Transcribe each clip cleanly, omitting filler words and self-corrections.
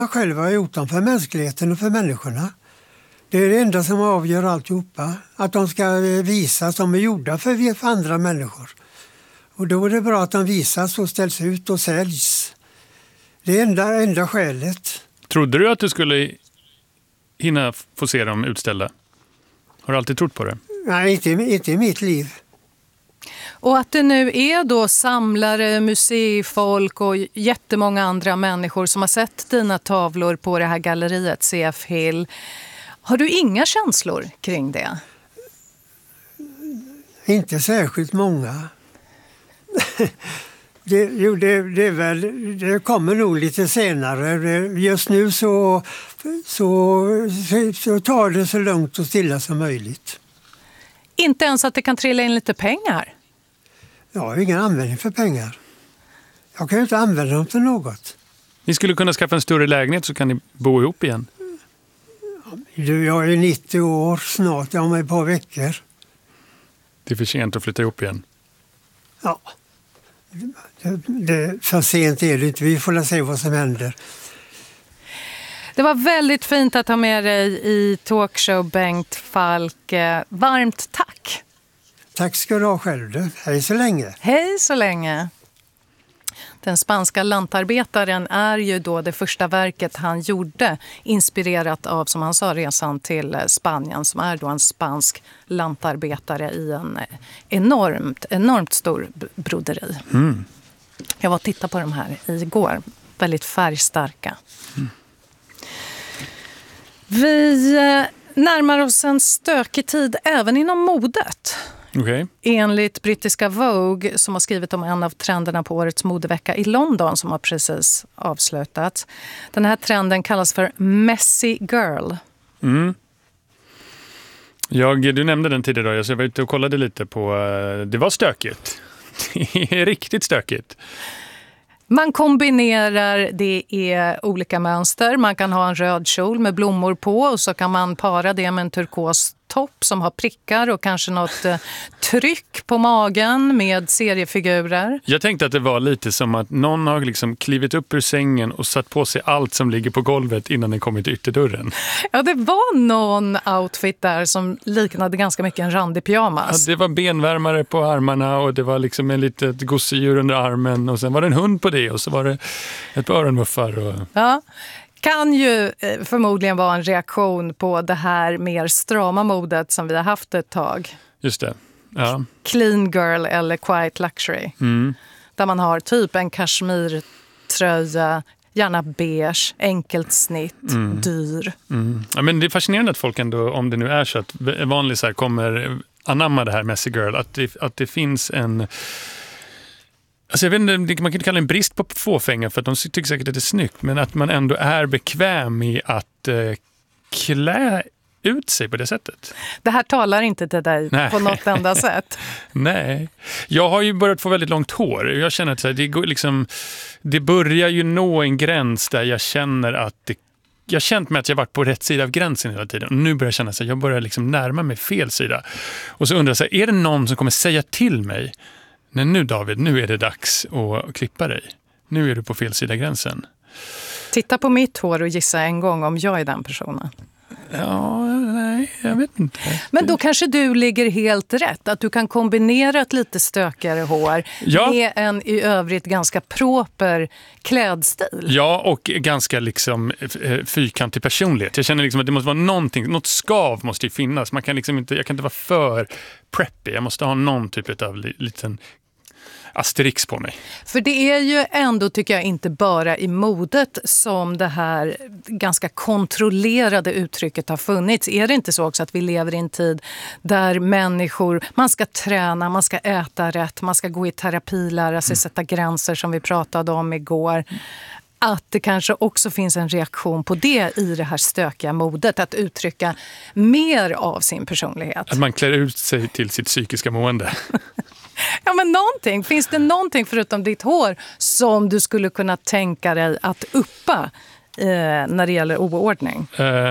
själva har gjort dem för mänskligheten och för människorna. Det är det enda som avgör alltihopa. Att de ska visa som är gjorda för andra människor. Och då är det bra att de visas och ställs ut och säljs. Det är enda skälet. Trodde du att du skulle hinna få se dem utställda? Har du alltid trott på det? Nej, inte i mitt liv. Och att det nu är då samlare, museifolk och jättemånga andra människor som har sett dina tavlor på det här galleriet C.F. Hill. Har du inga känslor kring det? Inte särskilt många. Det kommer nog lite senare. Just nu så tar det så lugnt och stilla som möjligt. Inte ens att det kan trilla in lite pengar? Jag har ingen användning för pengar. Jag kan ju inte använda dem till något. Ni skulle kunna skaffa en större lägenhet så kan ni bo ihop igen. Jag är 90 år snart, jag har ett par veckor. Det är för sent att flytta ihop igen. Ja, för sent är det inte. Vi får se vad som händer. Det var väldigt fint att ha med dig i talkshow, Bengt Falk. Varmt tack! Tack ska du ha själv. Hej så länge. Hej så länge. Den spanska lantarbetaren är ju då det första verket han gjorde, inspirerat av, som han sa, resan till Spanien, som är då en spansk lantarbetare i en enormt stor broderi. Mm. Jag var och tittade på de här igår. Väldigt färgstarka. Mm. Vi närmar oss en stökig tid även inom modet. Okay. Enligt brittiska Vogue, som har skrivit om en av trenderna på årets modevecka i London som har precis avslutats. Den här trenden kallas för Messy Girl. Mm. Du nämnde den tidigare, så jag var ute och kollade lite på... Det var stökigt. Det är riktigt stökigt. Man kombinerar, det är olika mönster. Man kan ha en röd kjol med blommor på och så kan man para det med en turkos topp som har prickar och kanske något tryck på magen med seriefigurer. Jag tänkte att det var lite som att någon har liksom klivit upp ur sängen och satt på sig allt som ligger på golvet innan den kommit till ytterdörren. Ja, det var någon outfit där som liknade ganska mycket en randig pyjamas. Ja, det var benvärmare på armarna och det var liksom en litet gosedjur under armen och sen var det en hund på det och så var det ett par öronmuffar. Ja. Kan ju förmodligen vara en reaktion på det här mer strama modet som vi har haft ett tag. Just det, ja. Clean girl eller quiet luxury. Mm. Där man har typ en kashmirtröja, gärna beige, enkelt snitt, dyr. Mm. Ja, men det är fascinerande att folk ändå, om det nu är så att vanlisar kommer anamma det här messy girl, att det finns en... Alltså jag vet inte, man kan inte kalla det en brist på fåfänga för att de tycker säkert att det är snyggt, men att man ändå är bekväm i att klä ut sig på det sättet. Det här talar inte till dig på något enda sätt. Nej. Jag har ju börjat få väldigt långt hår. Jag känner att det börjar ju nå en gräns där jag känner att jag har känt mig att jag varit på rätt sida av gränsen hela tiden. Och nu börjar jag känna att jag börjar liksom närma mig fel sida. Och så undrar jag, är det någon som kommer säga till mig: nej, nu David, nu är det dags att klippa dig. Nu är du på fel sida gränsen. Titta på mitt hår och gissa en gång om jag är den personen. Ja, nej, jag vet inte. Men då kanske du ligger helt rätt. Att du kan kombinera ett lite stökigare hår med en i övrigt ganska proper klädstil. Ja, och ganska liksom fyrkantig personlighet. Jag känner liksom att det måste vara något skav måste ju finnas. Jag kan inte vara för preppy. Jag måste ha någon typ av liten asterix på mig. För det är ju ändå, tycker jag, inte bara i modet som det här ganska kontrollerade uttrycket har funnits. Är det inte så också att vi lever i en tid där människor, man ska träna, man ska äta rätt, man ska gå i terapi, lära sig sätta gränser som vi pratade om igår. Att det kanske också finns en reaktion på det i det här stökiga modet, att uttrycka mer av sin personlighet. Att man klär ut sig till sitt psykiska mående. Ja, men någonting. Finns det någonting förutom ditt hår som du skulle kunna tänka dig att uppa när det gäller oordning?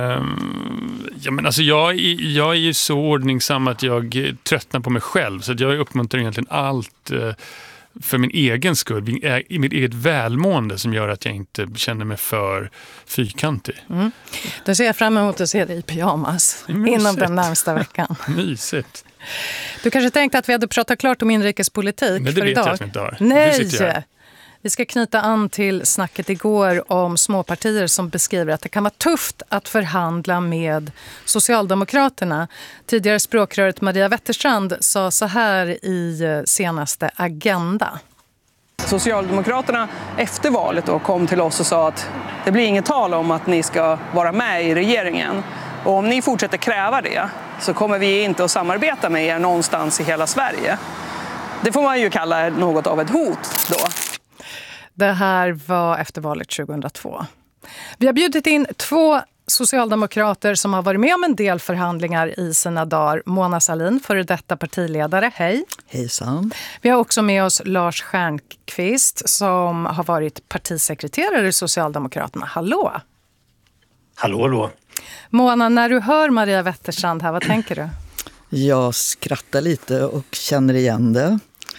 Ja, men alltså jag är ju så ordningsam att jag tröttnar på mig själv. Så att jag uppmuntrar egentligen allt för min egen skull, i mitt eget välmående som gör att jag inte känner mig för fyrkantig. Då ser jag fram emot att se dig i pyjamas inom den närmsta veckan. Mysigt. Du kanske tänkte att vi hade pratat klart om inrikespolitik men det för vet idag. Jag att vi inte har. Nej! Vi ska knyta an till snacket igår om småpartier som beskriver att det kan vara tufft att förhandla med Socialdemokraterna. Tidigare språkröret Maria Wetterstrand sa så här i senaste Agenda. Socialdemokraterna efter valet då kom till oss och sa att det blir inget tal om att ni ska vara med i regeringen. Och om ni fortsätter kräva det så kommer vi inte att samarbeta med er någonstans i hela Sverige. Det får man ju kalla något av ett hot då. Det här var efter valet 2002. Vi har bjudit in 2 socialdemokrater som har varit med om en del förhandlingar i sina dagar. Mona Sahlin, före detta partiledare. Hej. Hejsan. Vi har också med oss Lars Stjernkvist som har varit partisekreterare i Socialdemokraterna. Hallå. Hallå. Mona, när du hör Maria Wetterstrand här, vad tänker du? Jag skrattar lite och känner igen det.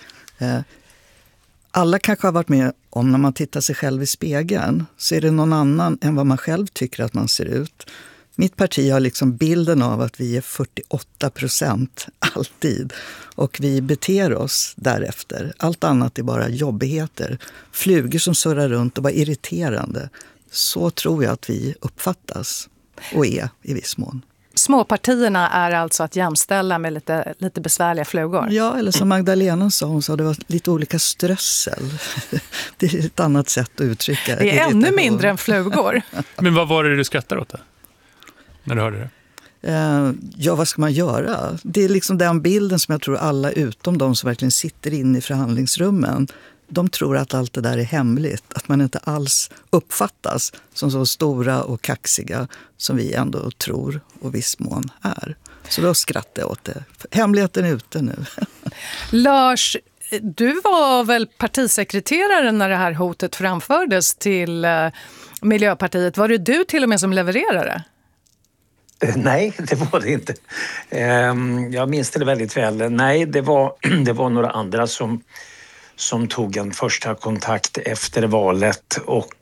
Alla kanske har varit med om när man tittar sig själv i spegeln så är det någon annan än vad man själv tycker att man ser ut. Mitt parti har liksom bilden av att vi är 48% alltid och vi beter oss därefter. Allt annat är bara jobbigheter. Flugor som surrar runt och var irriterande. Så tror jag att vi uppfattas och är i viss mån. Småpartierna är alltså att jämställa med lite besvärliga flugor. Ja, eller som Magdalena sa, hon sa det var lite olika strössel. Det är ett annat sätt att uttrycka det. Är ännu mindre än flugor. Men vad var det du skrattade åt det? När du hörde det? Ja, vad ska man göra? Det är liksom den bilden som jag tror alla utom de som verkligen sitter inne i förhandlingsrummen. De tror att allt det där är hemligt. Att man inte alls uppfattas som så stora och kaxiga som vi ändå tror och viss mån är. Så då skrattar jag åt det. Hemligheten är ute nu. Lars, du var väl partisekreterare när det här hotet framfördes till Miljöpartiet. Var det du till och med som levererade? Nej, det var det inte. Jag minns det väldigt väl. Nej, det var några andra som tog en första kontakt efter valet och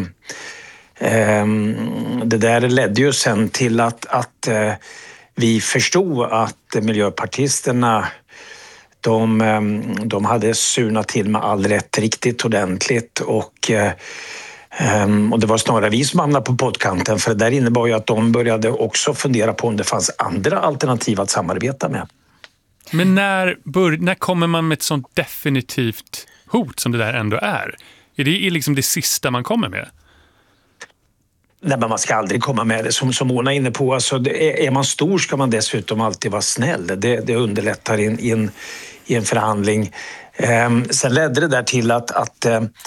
det där ledde ju sen till att vi förstod att miljöpartisterna de hade surnat till med all rätt riktigt ordentligt och det var snarare vi som hamnade på poddkanten för det där innebar ju att de började också fundera på om det fanns andra alternativ att samarbeta med. Men när kommer man med ett sånt definitivt hot som det där ändå är? Är det liksom det sista man kommer med? Nej, men man ska aldrig komma med det. Som Mona är inne på, alltså, är man stor ska man dessutom alltid vara snäll. Det underlättar i en förhandling. Sen ledde det där till att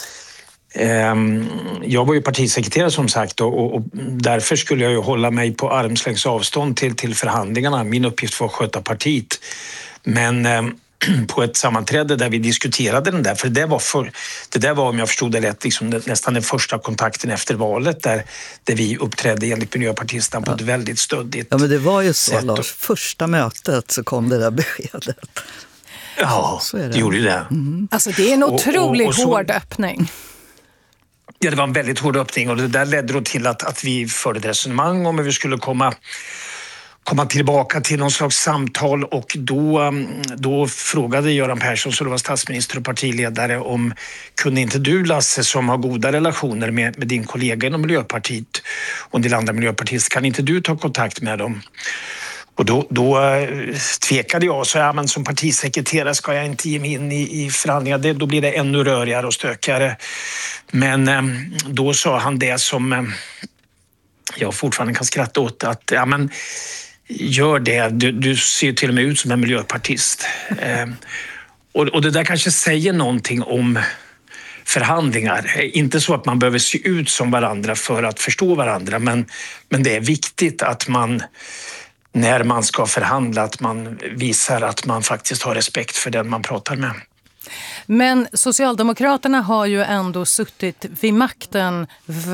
jag var ju partisekreterare som sagt och därför skulle jag ju hålla mig på armslängds avstånd till förhandlingarna. Min uppgift var att sköta partiet. Men på ett sammanträde där vi diskuterade den där, för det där var om jag förstod det rätt liksom nästan den första kontakten efter valet där vi uppträdde enligt miljöpartisterna på ett väldigt stöddigt. Ja, men det var ju så, Lars. Första mötet så kom det där beskedet. Ja, så är det gjorde ju det. Mm. Alltså det är en otroligt hård öppning. Ja, det var en väldigt hård öppning och det där ledde då till att vi förde ett resonemang om hur vi skulle komma tillbaka till någon slags samtal och då frågade Göran Persson, så det var statsminister och partiledare, om kunde inte du, Lasse, som har goda relationer med din kollega inom Miljöpartiet och en del andra miljöpartister, kan inte du ta kontakt med dem? Och då tvekade jag och sa, ja, men som partisekreterare ska jag inte ge mig in i förhandlingar, då blir det ännu rörigare och stökigare. Men då sa han det som jag fortfarande kan skratta åt, att ja, men gör det, du ser till och med ut som en miljöpartist. Och det där kanske säger någonting om förhandlingar. Inte så att man behöver se ut som varandra för att förstå varandra, men det är viktigt att man, när man ska förhandla, att man visar att man faktiskt har respekt för den man pratar med. Men Socialdemokraterna har ju ändå suttit vid makten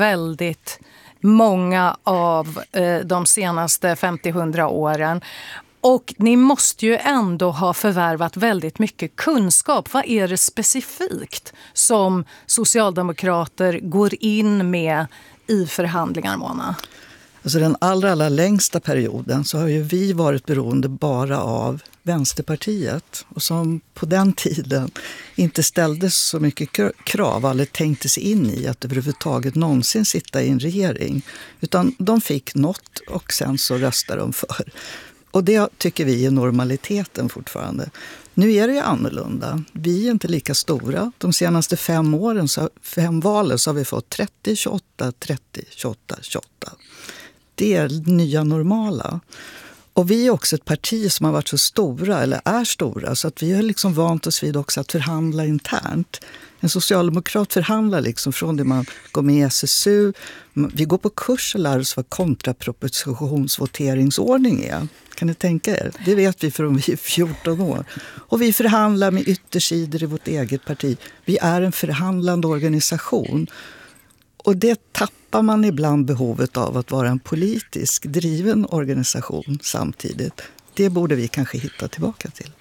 väldigt många av de senaste 50-100 åren. Och ni måste ju ändå ha förvärvat väldigt mycket kunskap. Vad är det specifikt som socialdemokrater går in med i förhandlingar, Mona? Alltså den allra längsta perioden så har ju vi varit beroende bara av Vänsterpartiet. Och som på den tiden inte ställdes så mycket krav, eller tänkte sig in i att överhuvudtaget någonsin sitta i en regering. Utan de fick något och sen så röstade de för. Och det tycker vi är normaliteten fortfarande. Nu är det ju annorlunda. Vi är inte lika stora. De senaste 5 valen så har vi fått 30, 28, 30, 28, 28. Det är nya normala. Och vi är också ett parti som har varit så stora, eller är stora, så att vi har liksom vant oss vid också att förhandla internt. En socialdemokrat förhandlar liksom från det man går med i SSU. Vi går på kurs och lär oss vad kontrapropositionsvoteringsordning är. Kan ni tänka er? Det vet vi från vi är 14 år. Och vi förhandlar med yttersidor i vårt eget parti. Vi är en förhandlande organisation. Och det tappar man ibland behovet av att vara en politisk driven organisation samtidigt. Det borde vi kanske hitta tillbaka till.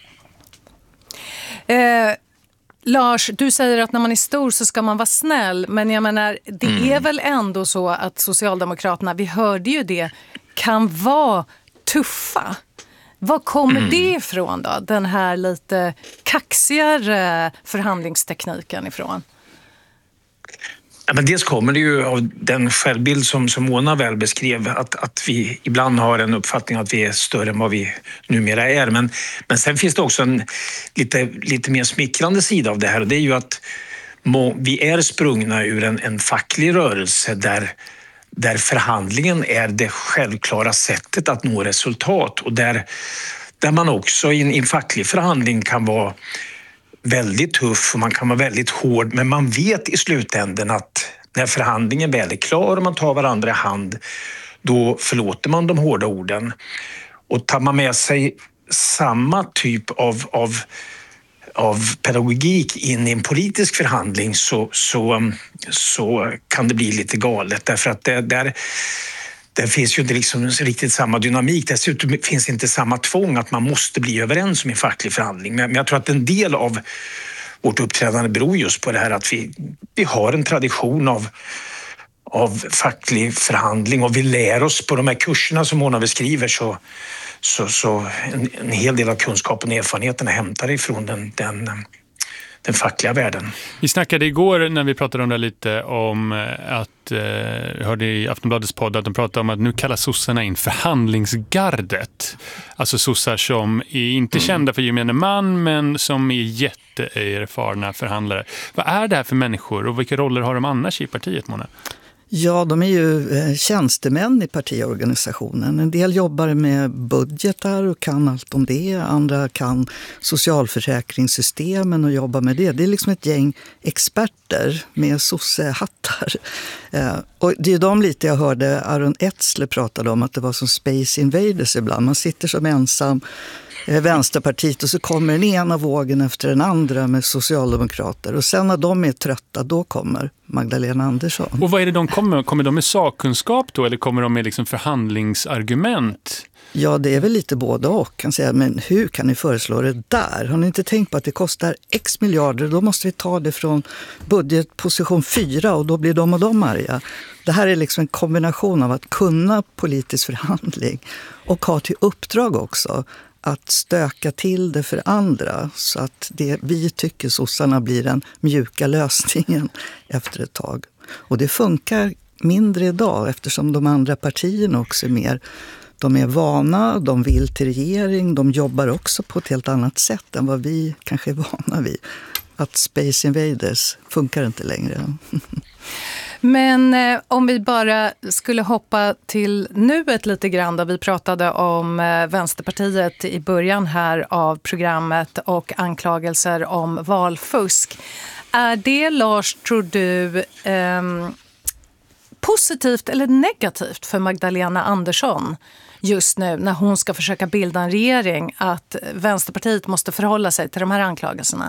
Lars, du säger att när man är stor så ska man vara snäll. Men jag menar, det är väl ändå så att Socialdemokraterna, vi hörde ju det, kan vara tuffa. Var kommer det ifrån då? Den här lite kaxigare förhandlingstekniken ifrån? Ja, men dels kommer det ju av den självbild som Mona väl beskrev, att vi ibland har en uppfattning att vi är större än vad vi numera är. Men sen finns det också en lite mer smickrande sida av det här, och det är ju att vi är sprungna ur en facklig rörelse där förhandlingen är det självklara sättet att nå resultat, och där man också i en facklig förhandling kan vara väldigt tuff och man kan vara väldigt hård, men man vet i slutändan att när förhandlingen väl är klar och man tar varandra i hand, då förlåter man de hårda orden. Och tar man med sig samma typ av pedagogik in i en politisk förhandling så kan det bli lite galet, därför att där finns ju inte liksom riktigt samma dynamik. Dessutom finns inte samma tvång att man måste bli överens om en facklig förhandling. Men jag tror att en del av vårt uppträdande beror just på det här att vi har en tradition av facklig förhandling, och vi lär oss på de här kurserna som Mona beskriver, så en hel del av kunskapen och erfarenheterna hämtar ifrån den fackliga världen. Vi snackade igår när vi pratade om det lite om att jag hörde i Aftonbladets podd att de pratade om att nu kallar sossarna in förhandlingsgardet. Alltså sossar som är inte kända för gemene man, men som är jätteerfarna förhandlare. Vad är det här för människor och vilka roller har de annars i partiet, Mona? Ja, de är ju tjänstemän i partiorganisationen. En del jobbar med budgetar och kan allt om det. Andra kan socialförsäkringssystemen och jobbar med det. Det är liksom ett gäng experter med sossehattar. Och det är de lite jag hörde Aron Etzler pratade om, att det var som Space Invaders ibland. Man sitter som ensam Vänsterpartiet och så kommer den ena vågen efter den andra med socialdemokrater. Och sen när de är trötta, då kommer Magdalena Andersson. Och vad är det de kommer med? Kommer de med sakkunskap då, eller kommer de med liksom förhandlingsargument? Ja, det är väl lite både och. Kan säga, men hur kan ni föreslå det där? Har ni inte tänkt på att det kostar x miljarder? Då måste vi ta det från budgetposition 4 och då blir de och de arga. Det här är liksom en kombination av att kunna politisk förhandling och ha till uppdrag också att stöka till det för andra, så att det vi tycker sossarna blir den mjuka lösningen efter ett tag. Och det funkar mindre idag eftersom de andra partierna också är mer, de är vana, de vill till regering, de jobbar också på ett helt annat sätt än vad vi kanske är vana vid. Att Space Invaders funkar inte längre. Men om vi bara skulle hoppa till nuet lite grann, då vi pratade om Vänsterpartiet i början här av programmet och anklagelser om valfusk. Är det, Lars, tror du, positivt eller negativt för Magdalena Andersson just nu när hon ska försöka bilda en regering att Vänsterpartiet måste förhålla sig till de här anklagelserna?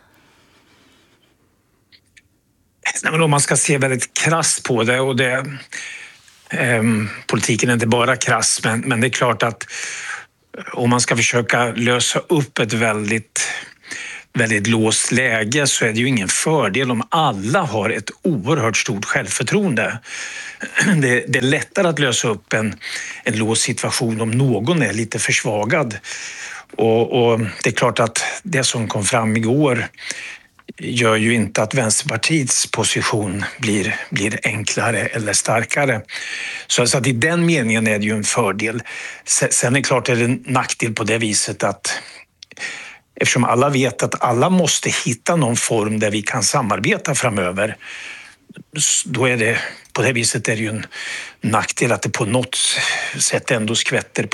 Nej, men om man ska se väldigt krasst på det, och politiken är inte bara krass, men det är klart att om man ska försöka lösa upp ett väldigt låst läge så är det ju ingen fördel om alla har ett oerhört stort självförtroende. Det är lättare att lösa upp en låst situation om någon är lite försvagad. Och det är klart att det som kom fram igår gör ju inte att Vänsterpartiets position blir enklare eller starkare. Så att i den meningen är det ju en fördel. Sen är det klart att det är en nackdel på det viset att eftersom alla vet att alla måste hitta någon form där vi kan samarbeta framöver, då är det på det viset är det ju en nackdel att det på något sätt ändå skvätter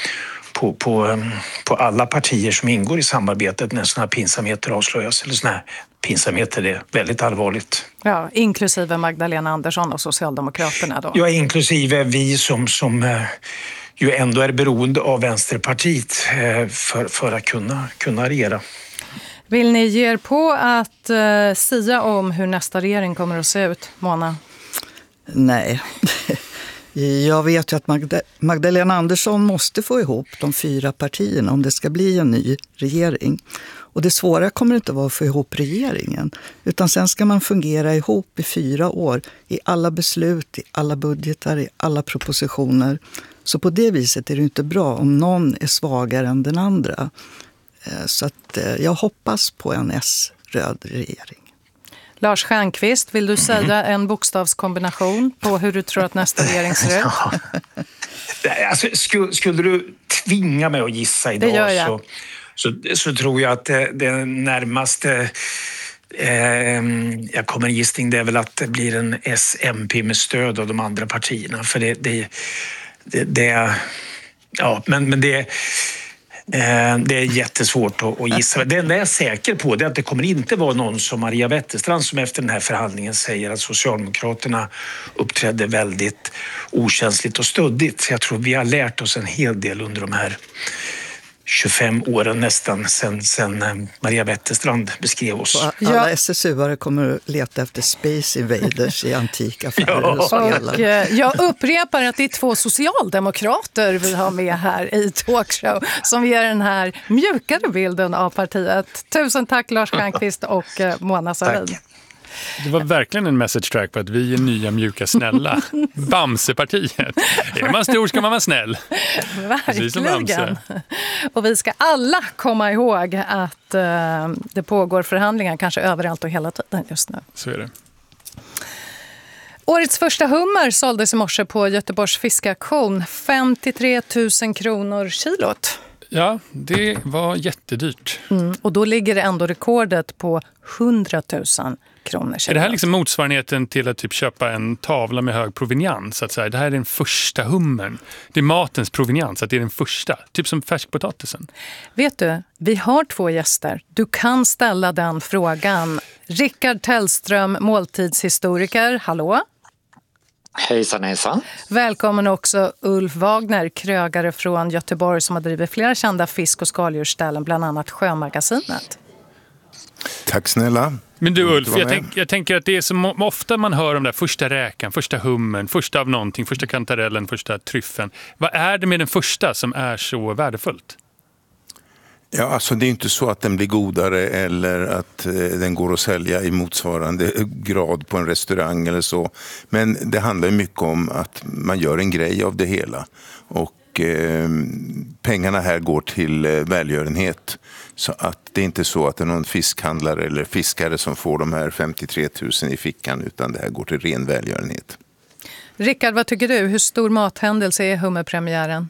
på alla partier som ingår i samarbetet när sådana här pinsamheter avslöjas. Eller sådana här pinsamheter är väldigt allvarligt. Ja, inklusive Magdalena Andersson och Socialdemokraterna då? Ja, inklusive vi som ju ändå är beroende av Vänsterpartiet för att kunna regera. Vill ni ge er på att sia om hur nästa regering kommer att se ut, Mona? Nej. Jag vet ju att Magdalena Andersson måste få ihop de 4 partierna om det ska bli en ny regering. Och det svåra kommer inte vara att få ihop regeringen, utan sen ska man fungera ihop i 4 år i alla beslut, i alla budgetar, i alla propositioner. Så på det viset är det inte bra om någon är svagare än den andra. Så att jag hoppas på en S-röd regering. Lars Stjernkvist, vill du säga en bokstavskombination på hur du tror att nästa regering ser ut? Ja. Alltså, skulle du tvinga mig att gissa idag det gör jag. Så tror jag att det närmaste jag kommer gissning det är väl att det blir en SMP med stöd av de andra partierna. För det är jättesvårt att gissa. Det enda jag är säker på är att det kommer inte vara någon som Maria Wetterstrand som efter den här förhandlingen säger att Socialdemokraterna uppträdde väldigt okänsligt och stöddigt. Så jag tror vi har lärt oss en hel del under de här 25 åren nästan sen Maria Wetterstrand beskrev oss. Alla SSU-are kommer att leta efter Space Invaders i antikaffärer och spela. Och jag upprepar att det är 2 socialdemokrater vi har med här i talkshow som ger den här mjukare bilden av partiet. Tusen tack Lars Stjernkvist och Mona Sahlin. Tack. Det var verkligen en message track på att vi är nya, mjuka, snälla. Bamsepartiet. Är man stor ska man vara snäll. Verkligen. Och vi ska alla komma ihåg att det pågår förhandlingar kanske överallt och hela tiden just nu. Så är det. Årets första hummer såldes i morse på Göteborgs fiskaktion. 53 000 kronor kilot. Ja, det var jättedyrt. Och då ligger det ändå rekordet på 100 000 kronor. Är det här liksom motsvarigheten till att typ köpa en tavla med hög provenians? Att säga, det här är den första hummern. Det är matens provenians, att det är den första. Typ som färskpotatisen. Vet du, vi har 2 gäster. Du kan ställa den frågan. Rickard Tellström, måltidshistoriker. Hallå? Hejsan, hejsan. Välkommen också Ulf Wagner, krögare från Göteborg som har drivit flera kända fisk- och skaldjursställen, bland annat Sjömagasinet. Tack snälla. Men du Ulf, jag tänker att det är så ofta man hör om det första räkan, första hummen, första av någonting, första kantarellen, första tryffen. Vad är det med den första som är så värdefullt? Ja, alltså det är inte så att den blir godare eller att den går att sälja i motsvarande grad på en restaurang eller så. Men det handlar mycket om att man gör en grej av det hela. Och pengarna här går till välgörenhet. Så att det är inte så att det är någon fiskhandlare eller fiskare som får de här 53 000 i fickan, utan det här går till ren välgörenhet. Rickard, vad tycker du? Hur stor mathändelse är hummerpremiären?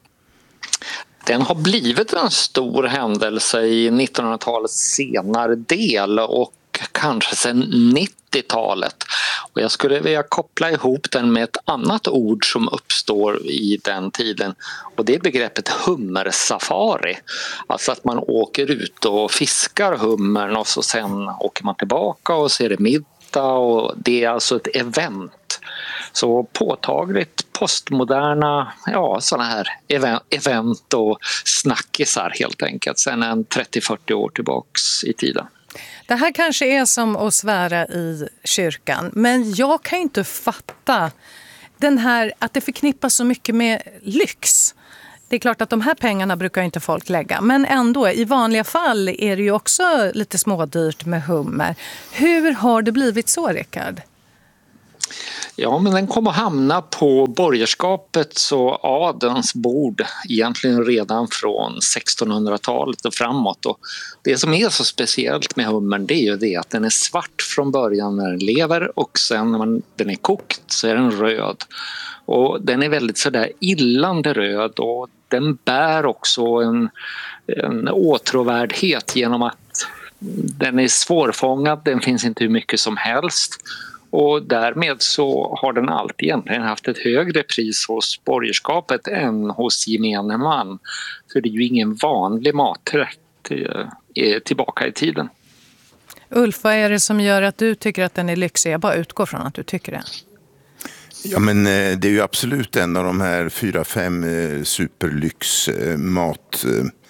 Den har blivit en stor händelse i 1900-talets senare del och kanske sedan 90-talet. Och jag skulle vilja koppla ihop den med ett annat ord som uppstår i den tiden, och det är begreppet hummersafari. Alltså att man åker ut och fiskar hummern och så sen åker man tillbaka och så är det middag, och det är alltså ett event. Så påtagligt postmoderna, sådana här event och snackisar helt enkelt sedan en 30-40 år tillbaks i tiden. Det här kanske är som att svära i kyrkan, men jag kan inte fatta den här att det förknippas så mycket med lyx. Det är klart att de här pengarna brukar inte folk lägga. Men ändå, i vanliga fall är det ju också lite smådyrt med hummer. Hur har det blivit så, Rickard? Ja, men den kommer hamna på borgerskapets och adelns bord egentligen redan från 1600-talet och framåt. Och det som är så speciellt med hummern, det är ju det att den är svart från början när den lever och sen när den är kokt så är den röd. Och den är väldigt sådär illande röd och den bär också en åtråvärdhet genom att den är svårfångad, den finns inte hur mycket som helst. Och därmed så har den alltid egentligen haft ett högre pris hos borgerskapet än hos gemene man. Så det är ju ingen vanlig maträtt tillbaka i tiden. Ulf, vad är det som gör att du tycker att den är lyxig? Jag bara utgår från att du tycker det. Ja, men det är ju absolut en av de här 4-5 superlyxmat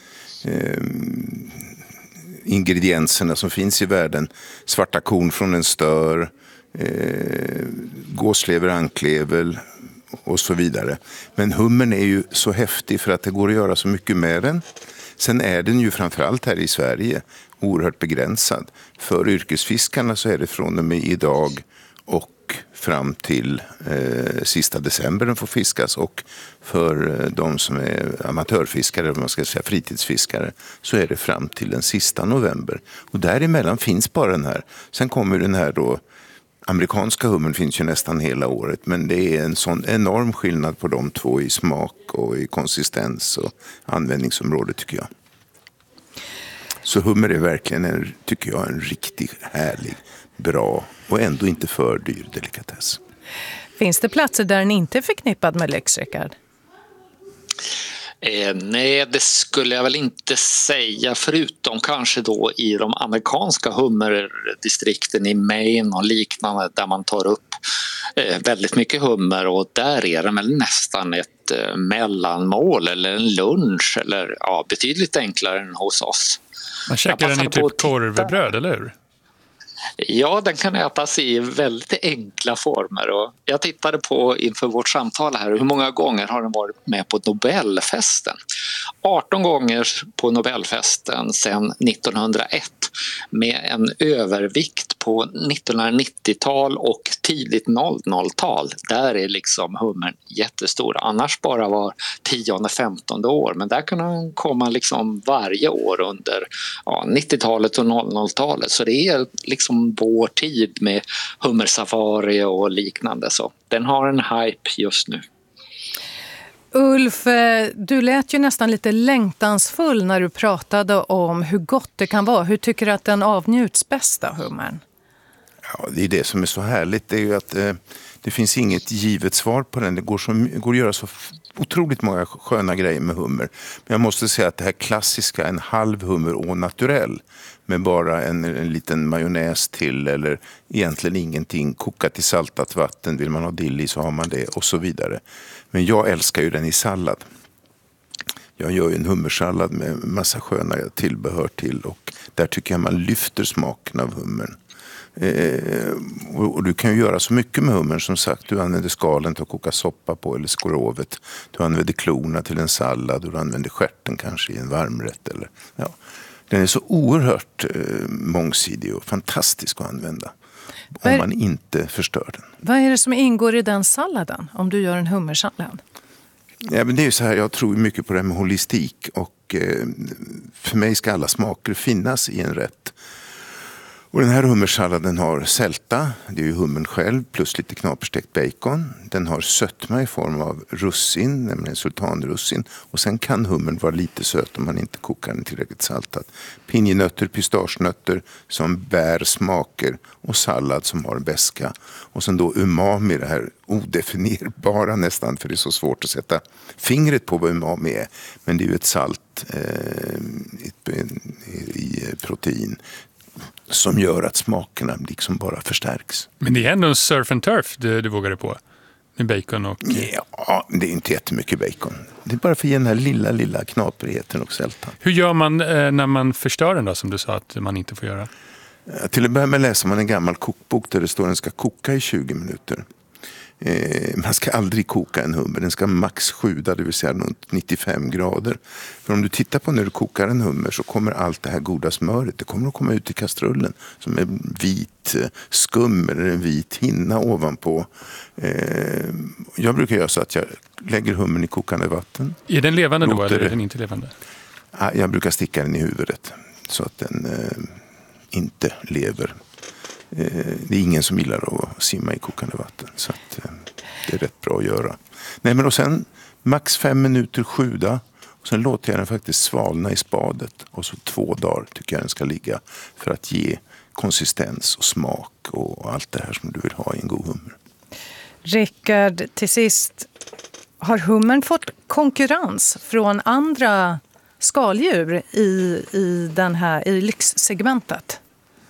ingredienserna som finns i världen. Svarta korn från en stör, gåslever, anklevel och så vidare. Men hummern är ju så häftig för att det går att göra så mycket med den. Sen är den ju framförallt här i Sverige oerhört begränsad. För yrkesfiskarna så är det från och med idag och fram till sista december den får fiskas, och för de som är amatörfiskare, man ska säga fritidsfiskare, så är det fram till den sista november. Och däremellan finns bara den här. Sen kommer den här då, amerikanska hummern finns ju nästan hela året, men det är en sån enorm skillnad på de två i smak och i konsistens och användningsområde, tycker jag. Så hummer är verkligen tycker jag, en riktigt härlig, bra och ändå inte för dyr delikatess. Finns det platser där den inte är förknippad med lyx, Rickard? Nej, det skulle jag väl inte säga, förutom kanske då i de amerikanska hummerdistrikten i Maine och liknande, där man tar upp väldigt mycket hummer, och där är det väl nästan ett mellanmål eller en lunch, eller ja, betydligt enklare än hos oss. Man käkar den i typ korvbröd, eller hur? Ja, den kan ätas i väldigt enkla former, och jag tittade på inför vårt samtal här hur många gånger har den varit med på Nobelfesten. 18 gånger på Nobelfesten sedan 1901, med en övervikt på 1990-tal och tidigt 00-tal. Där är liksom hummern jättestor, annars bara var 10-15 år, men där kan den komma liksom varje år under 90-talet och 00-talet, så det är liksom vår tid med hummersafari och liknande, så den har en hype just nu. Ulf, du lät ju nästan lite längtansfull när du pratade om hur gott det kan vara. Hur tycker du att den avnjuts bäst av hummern? Ja, det är det som är så härligt. Det är ju att det finns inget givet svar på den. Det går att göra så otroligt många sköna grejer med hummer. Men jag måste säga att det här klassiska, en halv hummer au naturel med bara en liten majonnäs till, eller egentligen ingenting, kokat i saltat vatten, vill man ha dill i så har man det, och så vidare. Men jag älskar ju den i sallad. Jag gör ju en hummersallad med massa sköna tillbehör till, och där tycker jag man lyfter smaken av hummern. Och du kan ju göra så mycket med hummern, som sagt. Du använder skalen till att koka soppa på, eller skrovet. Du använder klorna till en sallad, och du använder stjärten kanske i en varmrätt. Eller, ja. Den är så oerhört mångsidig och fantastisk att använda om man inte förstör den. Vad är det som ingår i den salladen om du gör en hummersallad? Ja, men det är ju så här, jag tror mycket på det här med holistik, och för mig ska alla smaker finnas i en rätt. Och den här hummersalladen har sälta, det är ju hummern själv, plus lite knaperstekt bacon. Den har sötma i form av russin, nämligen sultanrussin. Och sen kan hummern vara lite söt om man inte kokar den tillräckligt saltat. Pinjenötter, pistagenötter som bär smaker, och sallad som har beska. Och sen då umami, det här odefinierbara nästan, för det är så svårt att sätta fingret på vad umami är. Men det är ju ett salt i protein som gör att smakerna liksom bara förstärks. Men det är ändå en surf and turf du vågade på med bacon och... Ja, det är inte jättemycket bacon. Det är bara för att ge den här lilla knaprigheten och sältan. Hur gör man när man förstör den då, som du sa att man inte får göra? Till att börja med läser man en gammal kokbok där det står att den ska koka i 20 minuter. Man ska aldrig koka en hummer, den ska max sjuda, det vill säga runt 95 grader. För om du tittar på när du kokar en hummer så kommer allt det här goda smöret, det kommer att komma ut i kastrullen som en vit skum eller en vit hinna ovanpå. Jag brukar göra så att jag lägger hummern i kokande vatten. Är den levande då eller är den inte levande? Jag brukar sticka den i huvudet så att den inte lever. Det är ingen som gillar att simma i kokande vatten, så att det är rätt bra att göra. Nej, men och sen max 5 minuter sjuda och sen låter jag den faktiskt svalna i spadet och så 2 dagar tycker jag den ska ligga för att ge konsistens och smak och allt det här som du vill ha i en god hummer. Rickard, till sist, har hummern fått konkurrens från andra skaldjur i lyxsegmentet?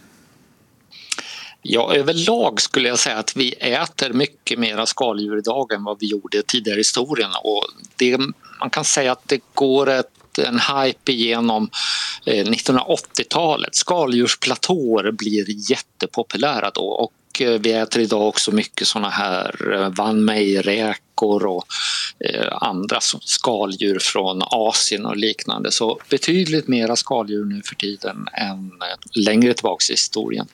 Ja, överlag skulle jag säga att vi äter mycket mer skaldjur idag än vad vi gjorde tidigare i historien. Och man kan säga att det går en hype igenom 1980-talet. Skaldjursplatåer blir jättepopulära då och vi äter idag också mycket såna här vanmejräkor och andra skaldjur från Asien och liknande. Så betydligt mera skaldjur nu för tiden än längre tillbaka i historien.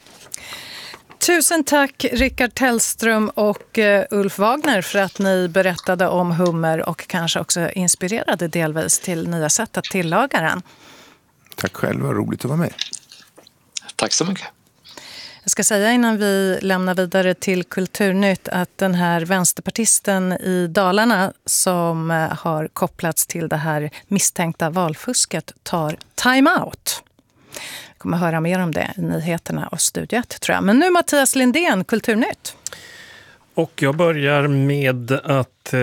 Tusen tack Rickard Tellström och Ulf Wagner för att ni berättade om hummer och kanske också inspirerade delvis till nya sätt att tillaga den. Tack själv, vad roligt att vara med. Tack så mycket. Jag ska säga innan vi lämnar vidare till Kulturnytt att den här vänsterpartisten i Dalarna som har kopplats till det här misstänkta valfusket tar time-out. Jag kommer höra mer om det i nyheterna och studiet tror jag. Men nu Mattias Lindén, Kulturnytt. Och jag börjar med att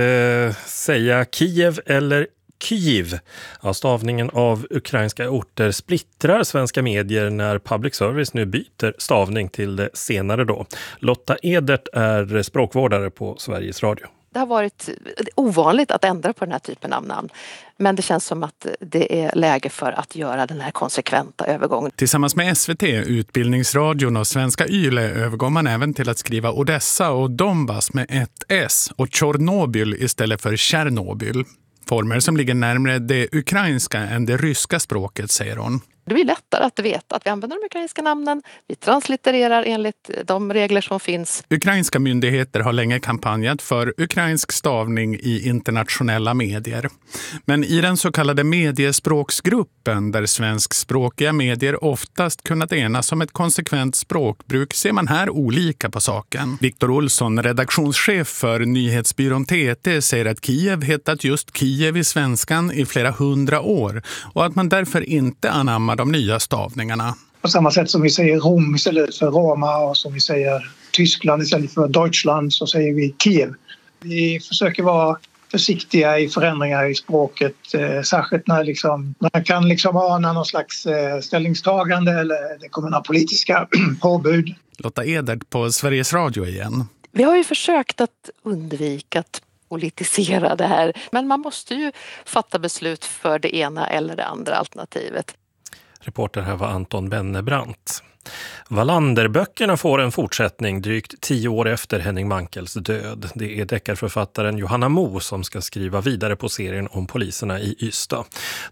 säga Kiev eller Kyiv. Ja, stavningen av ukrainska orter splittrar svenska medier när public service nu byter stavning till det senare då. Lotta Edert är språkvårdare på Sveriges Radio. Det har varit ovanligt att ändra på den här typen av namn. Men det känns som att det är läge för att göra den här konsekventa övergången. Tillsammans med SVT, Utbildningsradion och Svenska YLE övergår man även till att skriva Odessa och Donbass med ett S och Tjernobyl istället för Tjernobyl. Former som ligger närmare det ukrainska än det ryska språket, säger hon. Det blir lättare att veta att vi använder de ukrainska namnen. Vi translittererar enligt de regler som finns. Ukrainska myndigheter har länge kampanjat för ukrainsk stavning i internationella medier. Men i den så kallade mediespråksgruppen där svenskspråkiga medier oftast kunnat enas om ett konsekvent språkbruk ser man här olika på saken. Viktor Olsson, redaktionschef för nyhetsbyrån TT, säger att Kiev hetat just Kiev i svenskan i flera 100 år och att man därför inte anammar de nya stavningarna. På samma sätt som vi säger Rom istället för Roma och som vi säger Tyskland istället för Deutschland så säger vi Kiev. Vi försöker vara försiktiga i förändringar i språket, särskilt när man kan ana någon slags ställningstagande eller det kommer några politiska påbud. Lotta Edert på Sveriges Radio igen. Vi har ju försökt att undvika att politisera det här, men man måste ju fatta beslut för det ena eller det andra alternativet. Reporter här var Anton Bennebrant. Wallander-böckerna får en fortsättning drygt 10 år efter Henning Mankels död. Det är deckarförfattaren Johanna Mo som ska skriva vidare på serien om poliserna i Ystad.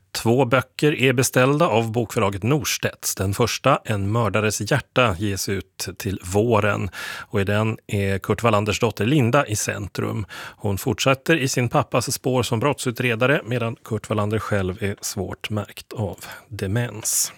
2 böcker är beställda av bokförlaget Norstedts. Den första, En mördares hjärta, ges ut till våren. Och i den är Kurt Wallanders dotter Linda i centrum. Hon fortsätter i sin pappas spår som brottsutredare medan Kurt Wallander själv är svårt märkt av demens.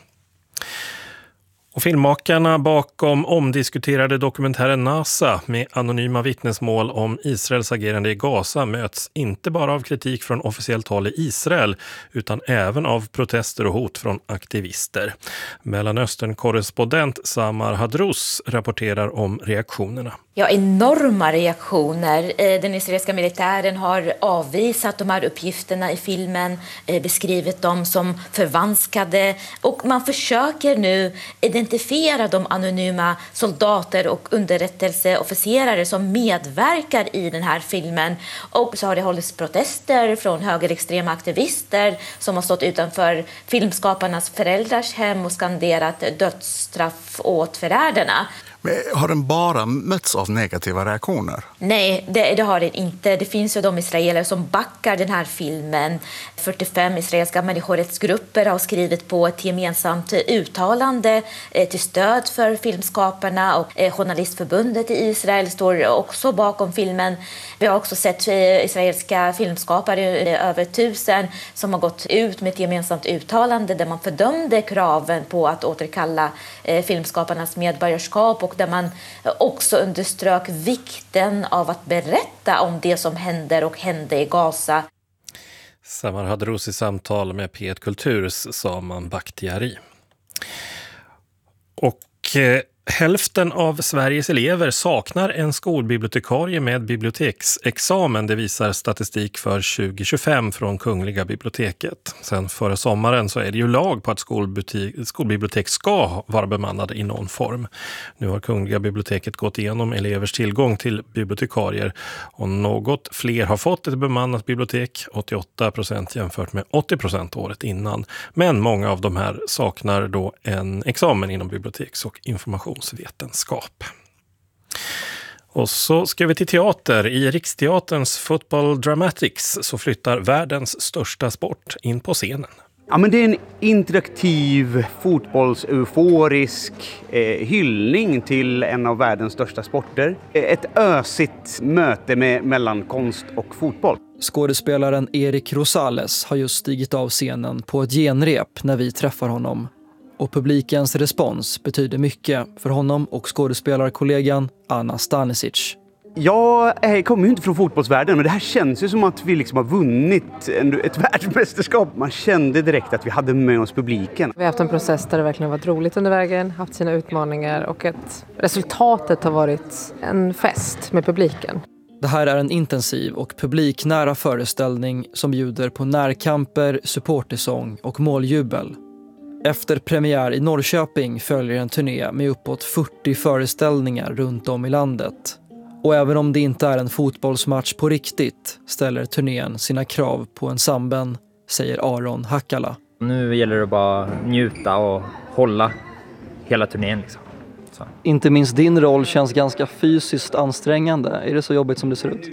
Och filmmakarna bakom omdiskuterade dokumentären NASA med anonyma vittnesmål om Israels agerande i Gaza möts inte bara av kritik från officiellt håll i Israel utan även av protester och hot från aktivister. Mellanöstern-korrespondent Samar Hadrous rapporterar om reaktionerna. Ja, enorma reaktioner. Den israeliska militären har avvisat de här uppgifterna i filmen, beskrivit dem som förvanskade och man försöker nu identifiera de anonyma soldater och underrättelseofficerare som medverkar i den här filmen. Och så har det hållits protester från högerextrema aktivister som har stått utanför filmskaparnas föräldrars hem och skanderat dödsstraff åt förrädarna. Men har den bara mötts av negativa reaktioner? Nej, det har den inte. Det finns ju de israeler som backar den här filmen. 45 israeliska människorättsgrupper har skrivit på ett gemensamt uttalande till stöd för filmskaparna, och Journalistförbundet i Israel står också bakom filmen. Vi har också sett israeliska filmskapare, över 1000, som har gått ut med ett gemensamt uttalande där man fördömde kraven på att återkalla filmskaparnas medborgarskap, och där man också underströk vikten av att berätta om det som händer och hände i Gaza. Samar Hadros i samtal med P1 Kulturs Saman Bakhtiari. Och hälften av Sveriges elever saknar en skolbibliotekarie med biblioteksexamen. Det visar statistik för 2025 från Kungliga biblioteket. Sen före sommaren så är det ju lag på att skolbibliotek ska vara bemannade i någon form. Nu har Kungliga biblioteket gått igenom elevers tillgång till bibliotekarier, och något fler har fått ett bemannat bibliotek, 88% jämfört med 80% året innan. Men många av de här saknar då en examen inom biblioteks- och informationsvetenskap. Och så ska vi till teater. I Riksteaterns Football Dramatics så flyttar världens största sport in på scenen. Ja, men det är en interaktiv, fotbollseuforisk hyllning till en av världens största sporter. Ett ösigt möte mellan konst och fotboll. Skådespelaren Erik Rosales har just stigit av scenen på ett genrep när vi träffar honom. Och publikens respons betyder mycket för honom och skådespelarkollegan Anna Stanisic. Jag kommer ju inte från fotbollsvärlden, men det här känns ju som att vi liksom har vunnit ett världsmästerskap. Man kände direkt att vi hade med oss publiken. Vi har haft en process där det verkligen varit roligt under vägen, haft sina utmaningar, och att resultatet har varit en fest med publiken. Det här är en intensiv och publiknära föreställning som bjuder på närkamper, supportersång och måljubel. Efter premiär i Norrköping följer en turné med uppåt 40 föreställningar runt om i landet. Och även om det inte är en fotbollsmatch på riktigt ställer turnén sina krav på ensemblen, säger Aron Hackala. Nu gäller det bara njuta och hålla hela turnén liksom. Så. Inte minst din roll känns ganska fysiskt ansträngande. Är det så jobbigt som det ser ut?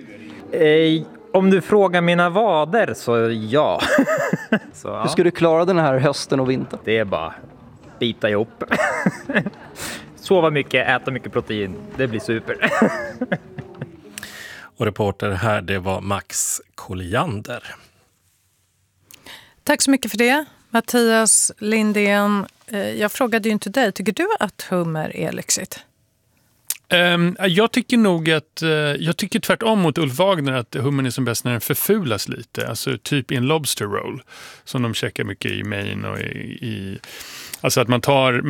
Om du frågar mina vader så ja. Så, ja. Hur ska du klara den här hösten och vintern? Det är bara bita ihop. Sova mycket, äta mycket protein. Det blir super. Och reporter här, det var Max Colliander. Tack så mycket för det, Mattias Lindén. Jag frågade ju inte dig, tycker du att hummer är lyxigt? Jag tycker nog att, jag tycker tvärtom mot Ulf Wagner att hummen är som bäst när den förfulas lite. Alltså typ i en lobster roll som de käkar mycket i Maine och i alltså att man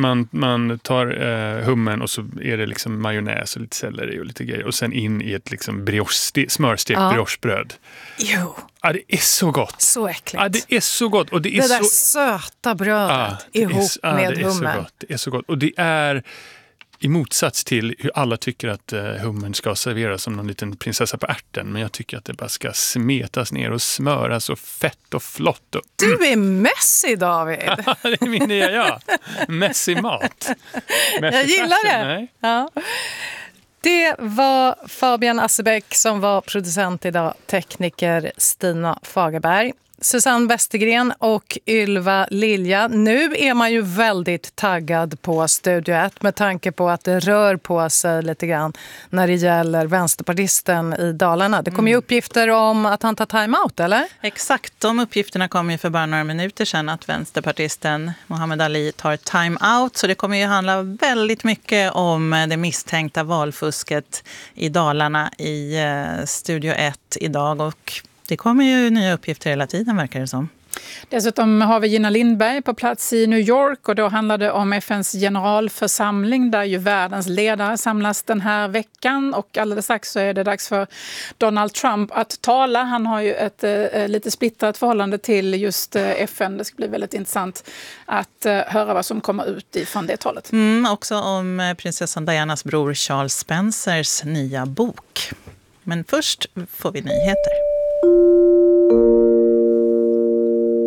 tar hummen och så är det liksom majonnäs och lite selleri och lite grejer och sen in i ett liksom smörstekt briochebröd. Jo. Ja, det är så gott. Så äckligt. Ja, det är så gott. Och det är där söta brödet ihop med hummen. Det är så gott. Och det är i motsats till hur alla tycker att hummen ska serveras som någon liten prinsessa på ärten. Men jag tycker att det bara ska smetas ner och smöras och fett och flott. Och, Du är mässig, David. det är min nya jag. Mässig mat. Jag gillar det. Nej. Ja. Det var Fabian Assebeck som var producent idag. Tekniker Stina Fagerberg. Susanne Westergren och Ylva Lilja. Nu är man ju väldigt taggad på Studio 1 med tanke på att det rör på sig lite grann när det gäller vänsterpartisten i Dalarna. Det kommer ju uppgifter om att han tar time-out, eller? Exakt, de uppgifterna kom ju för bara några minuter sedan att vänsterpartisten Mohammed Ali tar time-out. Så det kommer ju handla väldigt mycket om det misstänkta valfusket i Dalarna i Studio 1 idag, och det kommer ju nya uppgifter hela tiden, verkar det som. Dessutom har vi Gina Lindberg på plats i New York, och då handlar det om FNs generalförsamling där ju världens ledare samlas den här veckan, och alldeles strax så är det dags för Donald Trump att tala. Han har ju ett lite splittrat förhållande till just FN. Det ska bli väldigt intressant att höra vad som kommer ut ifrån det talet. Också om prinsessan Dianas bror Charles Spencers nya bok. Men först får vi nyheter.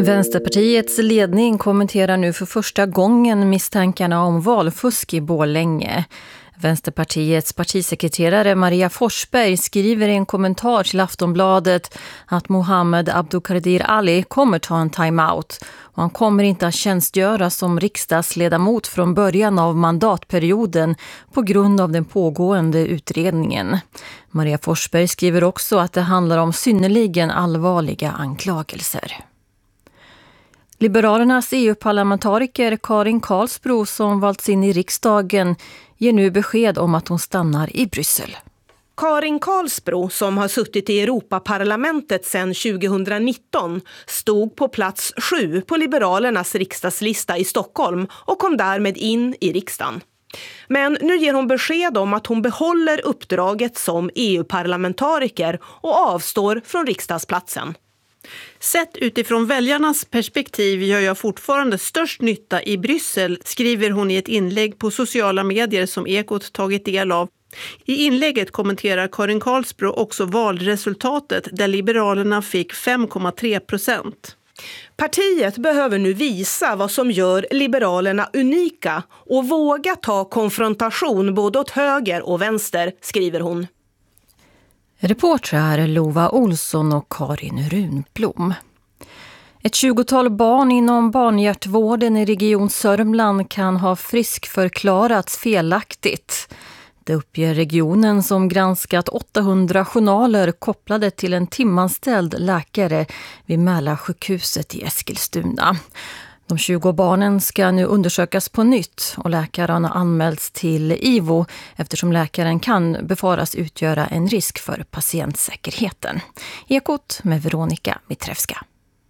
Vänsterpartiets ledning kommenterar nu för första gången misstankarna om valfusk i Borlänge. Vänsterpartiets partisekreterare Maria Forsberg skriver i en kommentar till Aftonbladet att Mohammed Abdulkadir Ali kommer ta en timeout och han kommer inte att tjänstgöra som riksdagsledamot från början av mandatperioden på grund av den pågående utredningen. Maria Forsberg skriver också att det handlar om synnerligen allvarliga anklagelser. Liberalernas EU-parlamentariker Karin Karlsbro som valts in i riksdagen ger nu besked om att hon stannar i Bryssel. Karin Karlsbro, som har suttit i Europaparlamentet sedan 2019, stod på plats 7 på Liberalernas riksdagslista i Stockholm och kom därmed in i riksdagen. Men nu ger hon besked om att hon behåller uppdraget som EU-parlamentariker och avstår från riksdagsplatsen. Sett utifrån väljarnas perspektiv gör jag fortfarande störst nytta i Bryssel, skriver hon i ett inlägg på sociala medier som Ekot tagit del av. I inlägget kommenterar Karin Karlsbro också valresultatet där Liberalerna fick 5,3%. Partiet behöver nu visa vad som gör Liberalerna unika och våga ta konfrontation både åt höger och vänster, skriver hon. Reportrar Lova Olsson och Karin Runblom. Ett 20-tal barn inom barnhjärtvården i region Sörmland kan ha friskförklarats felaktigt. Det uppger regionen som granskat 800 journaler kopplade till en timanställd läkare vid Mälarsjukhuset i Eskilstuna. De 20 barnen ska nu undersökas på nytt och läkaren har anmälts till IVO eftersom läkaren kan befaras utgöra en risk för patientsäkerheten. Ekot med Veronica Mitrevska.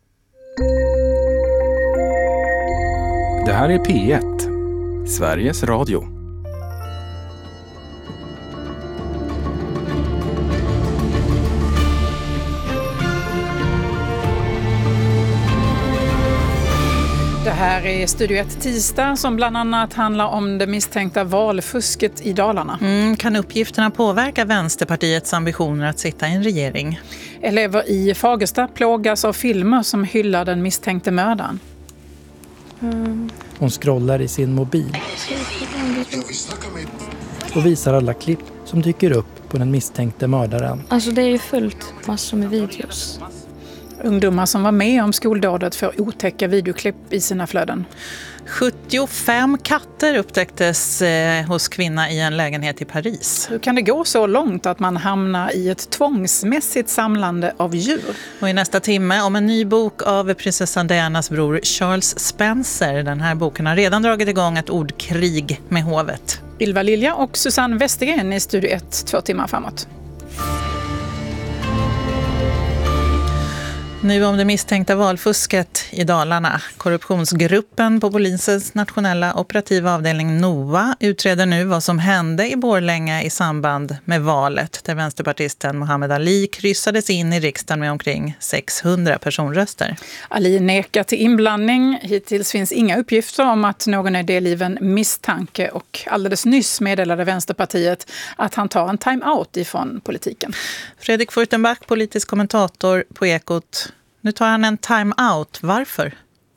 Det här är P1, Sveriges Radio. Det här är Studio 1 tisdag som bland annat handlar om det misstänkta valfusket i Dalarna. Kan uppgifterna påverka Vänsterpartiets ambitioner att sitta i en regering? Elever i Fagersta plågas av filmer som hyllar den misstänkte mördaren. Hon scrollar i sin mobil och visar alla klipp som dyker upp på den misstänkte mördaren. Alltså det är ju fullt massor med videos. Ungdomar som var med om skoldådet får otäcka videoklipp i sina flöden. 75 katter upptäcktes hos kvinna i en lägenhet i Paris. Hur kan det gå så långt att man hamnar i ett tvångsmässigt samlande av djur? Och i nästa timme om en ny bok av prinsessan Dianas bror Charles Spencer. Den här boken har redan dragit igång ett ordkrig med hovet. Ylva Lilja och Susanne Westergren i Studio 1 2 timmar framåt. Nu om det misstänkta valfusket i Dalarna. Korruptionsgruppen på polisens nationella operativa avdelning NOA utreder nu vad som hände i Borlänge i samband med valet där vänsterpartisten Mohammed Ali kryssades in i riksdagen med omkring 600 personröster. Ali nekar till inblandning. Hittills finns inga uppgifter om att någon är del i en misstanke och alldeles nyss meddelade Vänsterpartiet att han tar en time-out ifrån politiken. Fredrik Furtenbach, politisk kommentator på Ekot. Nu tar han en time-out. Varför?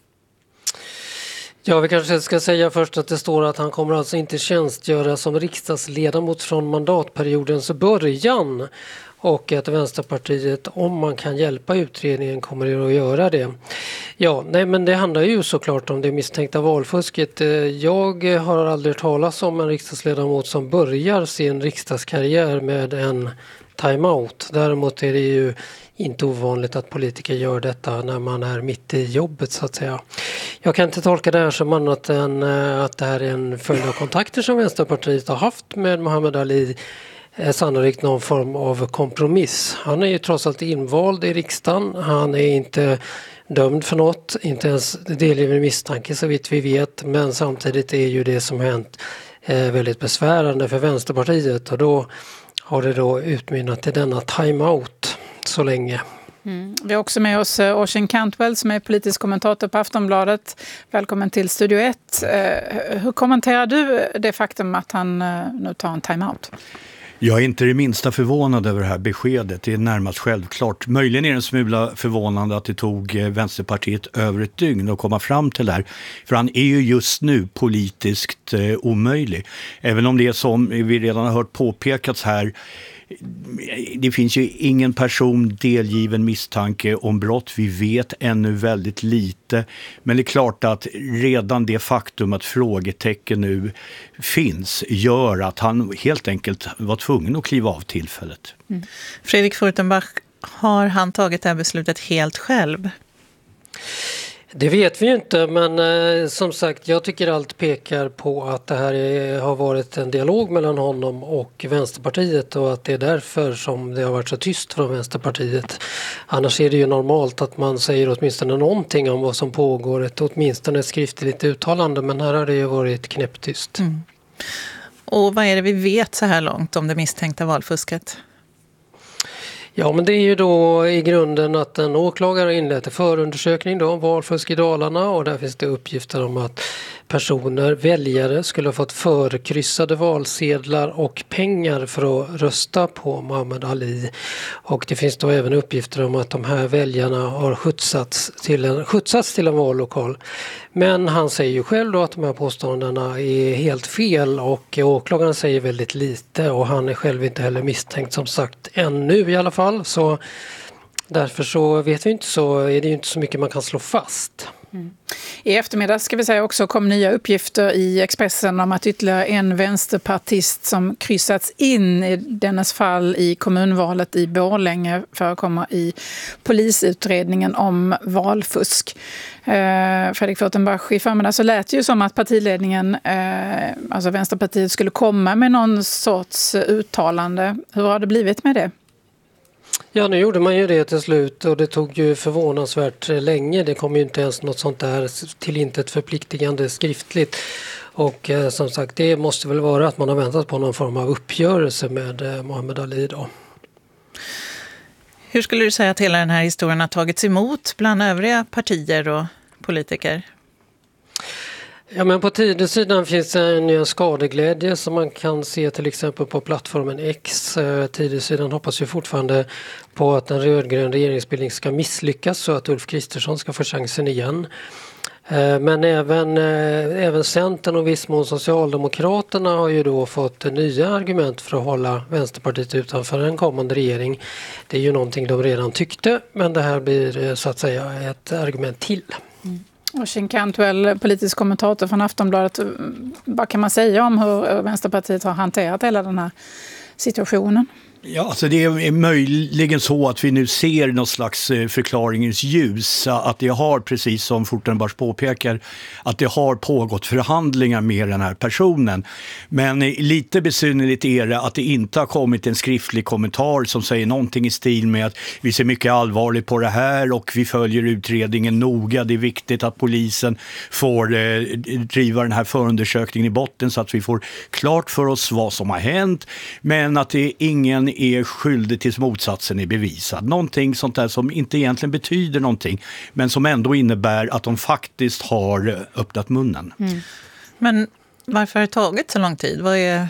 Ja, vi kanske ska säga först att det står att han kommer alltså inte tjänstgöra som riksdagsledamot från mandatperiodens början. Och att Vänsterpartiet, om man kan hjälpa utredningen, kommer att göra det. Ja, nej, men det handlar ju såklart om det misstänkta valfusket. Jag har aldrig talat om en riksdagsledamot som börjar sin riksdagskarriär med en time-out. Däremot är det ju inte ovanligt att politiker gör detta när man är mitt i jobbet så att säga. Jag kan inte tolka det här som annat än att det här är en följd av kontakter som Vänsterpartiet har haft med Mohammed Ali. Sannolikt någon form av kompromiss. Han är ju trots allt invald i riksdagen. Han är inte dömd för något, inte ens delgiven misstanke så vitt vi vet. Men samtidigt är ju det som hänt väldigt besvärande för Vänsterpartiet och då har det då utmynnat i denna time-out så länge. Vi har också med oss Ocean Cantwell som är politisk kommentator på Aftonbladet. Välkommen till Studio 1. Hur kommenterar du det faktum att han nu tar en time-out? Jag är inte det minsta förvånad över det här beskedet. Det är närmast självklart. Möjligen är det en smula förvånande att det tog Vänsterpartiet över ett dygn att komma fram till det här. För han är ju just nu politiskt omöjlig. Även om det är som vi redan har hört påpekats här, det finns ju ingen person delgiven misstanke om brott. Vi vet ännu väldigt lite. Men det är klart att redan det faktum att frågetecken nu finns gör att han helt enkelt var tvungen att kliva av tillfället. Fredrik Furtenbach, har han tagit det här beslutet helt själv? Det vet vi ju inte, men som sagt, jag tycker allt pekar på att det här har varit en dialog mellan honom och Vänsterpartiet och att det är därför som det har varit så tyst från Vänsterpartiet. Annars är det ju normalt att man säger åtminstone någonting om vad som pågår, åtminstone ett skriftligt uttalande, men här har det ju varit knäpptyst. Och vad är det vi vet så här långt om det misstänkta valfusket? Ja, men det är ju då i grunden att en åklagare har inlett en förundersökning då om valfusk i Dalarna, och där finns det uppgifter om att väljare skulle ha fått förkryssade valsedlar och pengar för att rösta på Muhammad Ali. Och det finns då även uppgifter om att de här väljarna har skjutsats till en vallokal. Men han säger ju själv då att de här påståendena är helt fel, och åklagaren säger väldigt lite, och han är själv inte heller misstänkt, som sagt, ännu i alla fall. Så därför så vet vi inte, så är det ju inte så mycket man kan slå fast. I eftermiddag ska vi säga också kom nya uppgifter i Expressen om att ytterligare en vänsterpartist som kryssats in i dennes fall i kommunvalet i Borlänge förekommer i polisutredningen om valfusk. Fredrik Furtenbach, i förmiddag så lät det ju som att partiledningen, alltså Vänsterpartiet, skulle komma med någon sorts uttalande. Hur har det blivit med det? Ja, nu gjorde man ju det till slut, och det tog ju förvånansvärt länge. Det kom ju inte ens något sånt där till intet förpliktigande skriftligt. Och som sagt, det måste väl vara att man har väntat på någon form av uppgörelse med Muhammad Ali då. Hur skulle du säga att hela den här historien har tagits emot bland övriga partier och politiker? Ja, men på tidsidan finns en skadeglädje som man kan se till exempel på plattformen X. Tidsidan hoppas ju fortfarande på att en rödgrön regeringsbildning ska misslyckas så att Ulf Kristersson ska få chansen igen. Men även Centern och viss mån Socialdemokraterna har ju då fått nya argument för att hålla Vänsterpartiet utanför en kommande regering. Det är ju någonting de redan tyckte, men det här blir så att säga ett argument till. Oisin Cantwell, politisk kommentator från Aftonbladet. Vad kan man säga om hur Vänsterpartiet har hanterat hela den här situationen? Ja, alltså det är möjligen så att vi nu ser någon slags förklaringens ljus, att det har, precis som Furtenbach påpekar, att det har pågått förhandlingar med den här personen. Men lite besynnerligt är det att det inte har kommit en skriftlig kommentar som säger någonting i stil med att vi ser mycket allvarligt på det här och vi följer utredningen noga. Det är viktigt att polisen får driva den här förundersökningen i botten så att vi får klart för oss vad som har hänt, men att det ingen är skyldig tills motsatsen är bevisad. Någonting sånt där som inte egentligen betyder någonting, men som ändå innebär att de faktiskt har öppnat munnen. Men varför har det tagit så lång tid? Vad är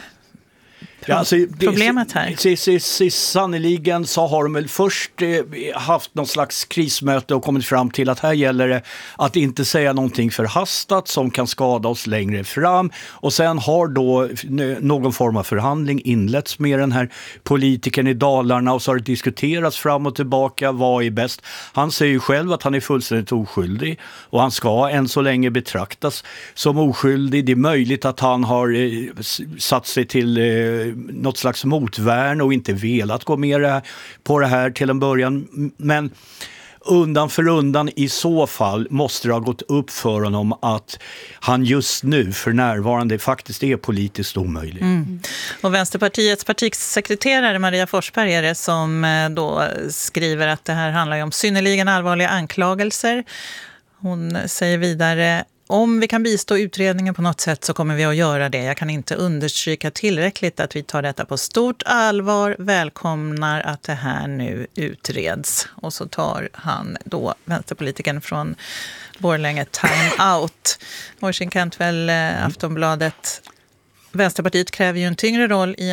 problemet här? Sannoliken så har de väl först haft någon slags krismöte och kommit fram till att här gäller det att inte säga någonting förhastat som kan skada oss längre fram, och sen har då någon form av förhandling inletts med den här politikern i Dalarna, och så har det diskuterats fram och tillbaka, vad är bäst. Han säger ju själv att han är fullständigt oskyldig och han ska än så länge betraktas som oskyldig. Det är möjligt att han har satt sig till något slags motvärn och inte velat gå med på det här till en början, men undan för undan i så fall måste det ha gått upp för honom att han just nu för närvarande faktiskt är politiskt omöjlig. Och Vänsterpartiets partisekreterare Maria Forsberg är det som då skriver att det här handlar om synnerligen allvarliga anklagelser. Hon säger vidare: om vi kan bistå utredningen på något sätt så kommer vi att göra det. Jag kan inte understryka tillräckligt att vi tar detta på stort allvar, välkomnar att det här nu utreds. Och så tar han då, vänsterpolitiken från Borlänge, time out. Oisin Cantwell, Aftonbladet. Vänsterpartiet kräver ju en tyngre roll i en